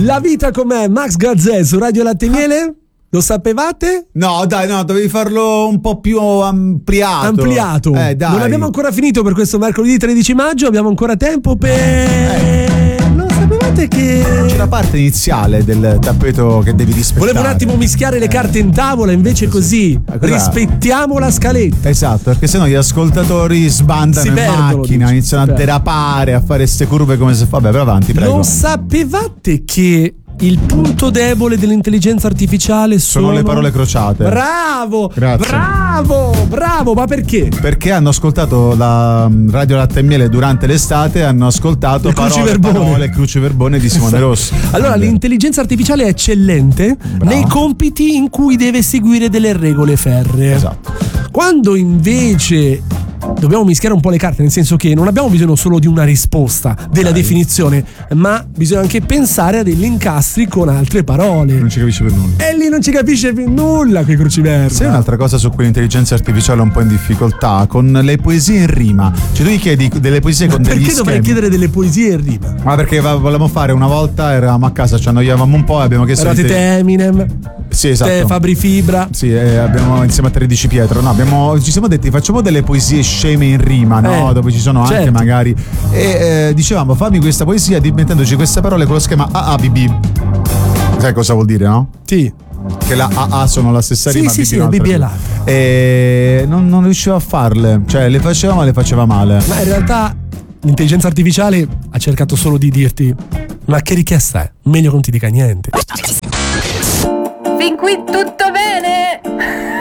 La vita com'è, Max Gazzè su Radio Latte e Miele? Lo sapevate? No, dai, no, dovevi farlo un po' più ampliato. Dai. Non abbiamo ancora finito per questo mercoledì 13 maggio, abbiamo ancora tempo per... Lo sapevate che... C'è la parte iniziale del tappeto che devi rispettare. Volevo un attimo mischiare le carte in tavola, invece così rispettiamo la scaletta. Esatto, perché sennò gli ascoltatori sbandano in macchina, iniziano a derapare, a fare ste curve come se... Vabbè, però avanti, prego. Lo sapevate che il punto debole dell'intelligenza artificiale sono le parole crociate? Bravo! Grazie. Bravo, ma perché? Perché hanno ascoltato la Radio Latte e Miele durante l'estate, hanno ascoltato parole cruciverbone di Simone Rossi. Allora, l'intelligenza artificiale è eccellente nei compiti in cui deve seguire delle regole ferree. Esatto. Quando invece dobbiamo mischiare un po' le carte, nel senso che non abbiamo bisogno solo di una risposta, della definizione, ma bisogna anche pensare a degli incastri con altre parole. Non ci capisce per nulla. E lì non ci capisce più nulla quei cruciverbi. Sai un'altra cosa su cui l'intelligenza artificiale è un po' in difficoltà? Con le poesie in rima. Cioè tu gli chiedi delle poesie con degli schemi. Perché dovrei chiedere delle poesie in rima? Ma perché volevamo fare una volta, eravamo a casa, ci annoiavamo un po' e abbiamo chiesto... Eravate te Eminem, sì, esatto. te Fabri Fibra. Sì, abbiamo insieme a 13 Pietro. No, ci siamo detti facciamo delle poesie sceme in rima, no? Dove ci sono anche magari... E dicevamo fammi questa poesia mettendoci queste parole con lo schema AABB. Sai cosa vuol dire, no? Sì. Che la AA sono la stessa rima. Sì, la BB è l'altra. E non riuscivo a farle. Cioè le faceva ma le faceva male. Ma in realtà l'intelligenza artificiale ha cercato solo di dirti: ma che richiesta è? Meglio che non ti dica niente. Fin qui tutto bene?